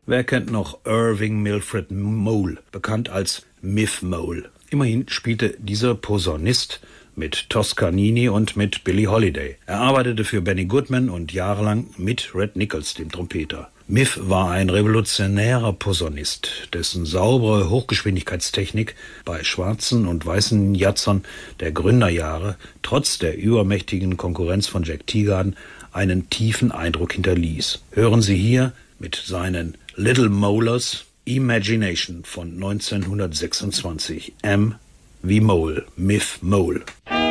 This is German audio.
Wer kennt noch Irving Milfred Mole, bekannt als Miff Mole? Immerhin spielte dieser Posaunist mit Toscanini und mit Billie Holiday. Er arbeitete für Benny Goodman und jahrelang mit Red Nichols, dem Trompeter. Miff war ein revolutionärer Posaunist, dessen saubere Hochgeschwindigkeitstechnik bei schwarzen und weißen Jazzern der Gründerjahre trotz der übermächtigen Konkurrenz von Jack Teagarden einen tiefen Eindruck hinterließ. Hören Sie hier mit seinen Little Molars Imagination von 1926. M wie Mole, Miff Mole.